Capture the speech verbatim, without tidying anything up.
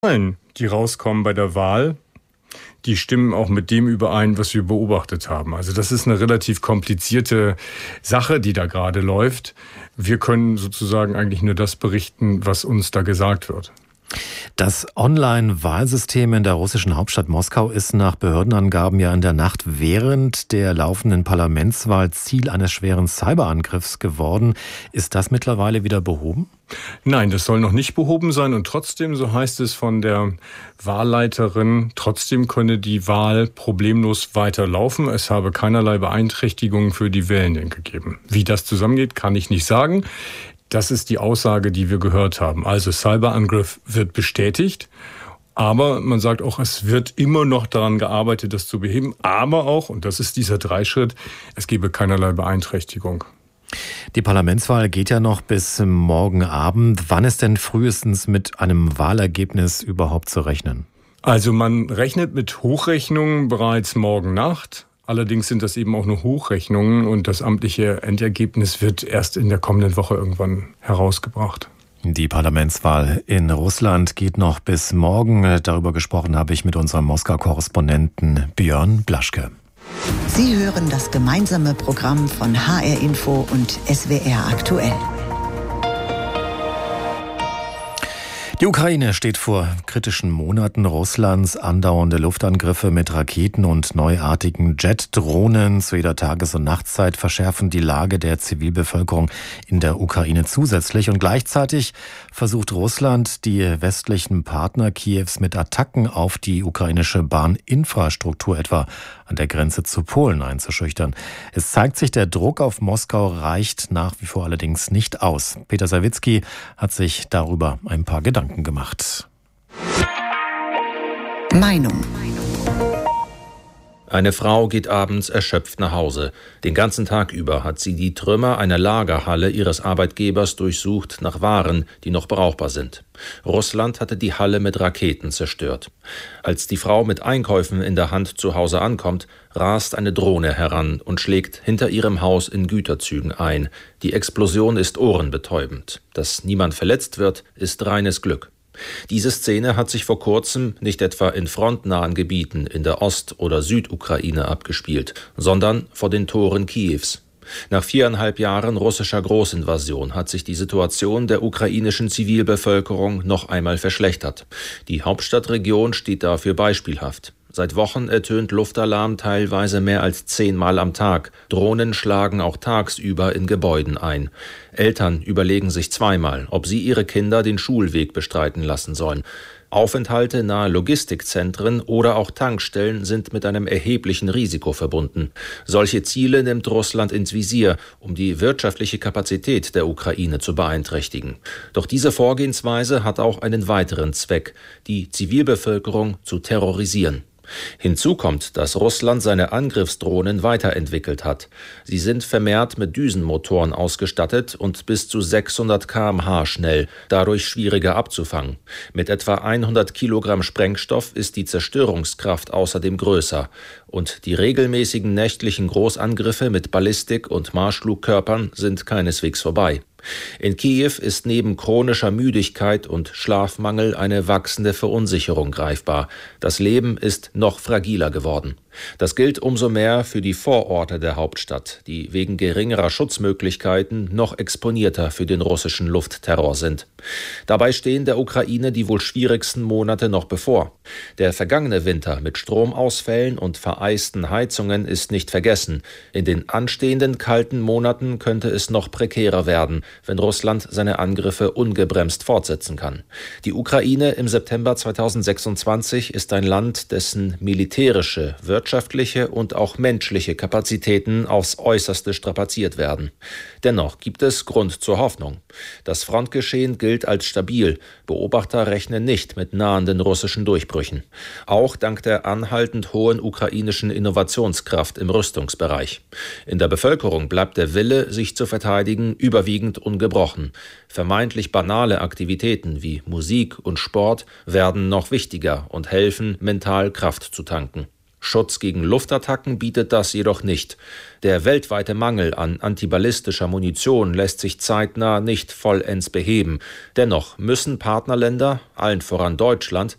Zahlen, die rauskommen bei der Wahl, die stimmen auch mit dem überein, was wir beobachtet haben. Also das ist eine relativ komplizierte Sache, die da gerade läuft. Wir können sozusagen eigentlich nur das berichten, was uns da gesagt wird. Das Online-Wahlsystem in der russischen Hauptstadt Moskau ist nach Behördenangaben ja in der Nacht während der laufenden Parlamentswahl Ziel eines schweren Cyberangriffs geworden. Ist das mittlerweile wieder behoben? Nein, das soll noch nicht behoben sein und trotzdem, so heißt es von der Wahlleiterin, trotzdem könne die Wahl problemlos weiterlaufen. Es habe keinerlei Beeinträchtigungen für die Wählenden gegeben. Wie das zusammengeht, kann ich nicht sagen. Das ist die Aussage, die wir gehört haben. Also Cyberangriff wird bestätigt, aber man sagt auch, es wird immer noch daran gearbeitet, das zu beheben. Aber auch, und das ist dieser Dreischritt, es gebe keinerlei Beeinträchtigung. Die Parlamentswahl geht ja noch bis morgen Abend. Wann ist denn frühestens mit einem Wahlergebnis überhaupt zu rechnen? Also man rechnet mit Hochrechnungen bereits morgen Nacht. Allerdings sind das eben auch nur Hochrechnungen und das amtliche Endergebnis wird erst in der kommenden Woche irgendwann herausgebracht. Die Parlamentswahl in Russland geht noch bis morgen. Darüber gesprochen habe ich mit unserem Moskau-Korrespondenten Björn Blaschke. Sie hören das gemeinsame Programm von H R Info und S W R aktuell. Die Ukraine steht vor kritischen Monaten. Russlands andauernde Luftangriffe mit Raketen und neuartigen Jet-Drohnen zu jeder Tages- und Nachtzeit verschärfen die Lage der Zivilbevölkerung in der Ukraine zusätzlich. Und gleichzeitig versucht Russland, die westlichen Partner Kiews mit Attacken auf die ukrainische Bahninfrastruktur, etwa an der Grenze zu Polen, einzuschüchtern. Es zeigt sich, der Druck auf Moskau reicht nach wie vor allerdings nicht aus. Peter Sawicki hat sich darüber ein paar Gedanken gemacht. Meinung. Eine Frau geht abends erschöpft nach Hause. Den ganzen Tag über hat sie die Trümmer einer Lagerhalle ihres Arbeitgebers durchsucht nach Waren, die noch brauchbar sind. Russland hatte die Halle mit Raketen zerstört. Als die Frau mit Einkäufen in der Hand zu Hause ankommt, rast eine Drohne heran und schlägt hinter ihrem Haus in Güterzügen ein. Die Explosion ist ohrenbetäubend. Dass niemand verletzt wird, ist reines Glück. Diese Szene hat sich vor kurzem nicht etwa in frontnahen Gebieten in der Ost- oder Südukraine abgespielt, sondern vor den Toren Kiews. Nach viereinhalb Jahren russischer Großinvasion hat sich die Situation der ukrainischen Zivilbevölkerung noch einmal verschlechtert. Die Hauptstadtregion steht dafür beispielhaft. Seit Wochen ertönt Luftalarm teilweise mehr als zehnmal am Tag. Drohnen schlagen auch tagsüber in Gebäuden ein. Eltern überlegen sich zweimal, ob sie ihre Kinder den Schulweg bestreiten lassen sollen. Aufenthalte nahe Logistikzentren oder auch Tankstellen sind mit einem erheblichen Risiko verbunden. Solche Ziele nimmt Russland ins Visier, um die wirtschaftliche Kapazität der Ukraine zu beeinträchtigen. Doch diese Vorgehensweise hat auch einen weiteren Zweck: die Zivilbevölkerung zu terrorisieren. Hinzu kommt, dass Russland seine Angriffsdrohnen weiterentwickelt hat. Sie sind vermehrt mit Düsenmotoren ausgestattet und bis zu sechshundert Kilometer pro Stunde schnell, dadurch schwieriger abzufangen. Mit etwa hundert Kilogramm Sprengstoff ist die Zerstörungskraft außerdem größer. Und die regelmäßigen nächtlichen Großangriffe mit Ballistik- und Marschflugkörpern sind keineswegs vorbei. In Kiew ist neben chronischer Müdigkeit und Schlafmangel eine wachsende Verunsicherung greifbar. Das Leben ist noch fragiler geworden. Das gilt umso mehr für die Vororte der Hauptstadt, die wegen geringerer Schutzmöglichkeiten noch exponierter für den russischen Luftterror sind. Dabei stehen der Ukraine die wohl schwierigsten Monate noch bevor. Der vergangene Winter mit Stromausfällen und vereisten Heizungen ist nicht vergessen. In den anstehenden kalten Monaten könnte es noch prekärer werden, wenn Russland seine Angriffe ungebremst fortsetzen kann. Die Ukraine im September zweitausendsechsundzwanzig ist ein Land, dessen militärische, wirtschaftliche und auch menschliche Kapazitäten aufs Äußerste strapaziert werden. Dennoch gibt es Grund zur Hoffnung. Das Frontgeschehen gilt als stabil. Beobachter rechnen nicht mit nahenden russischen Durchbrüchen. Auch dank der anhaltend hohen ukrainischen Innovationskraft im Rüstungsbereich. In der Bevölkerung bleibt der Wille, sich zu verteidigen, überwiegend ungebrochen. Vermeintlich banale Aktivitäten wie Musik und Sport werden noch wichtiger und helfen, mental Kraft zu tanken. Schutz gegen Luftattacken bietet das jedoch nicht. Der weltweite Mangel an antiballistischer Munition lässt sich zeitnah nicht vollends beheben. Dennoch müssen Partnerländer, allen voran Deutschland,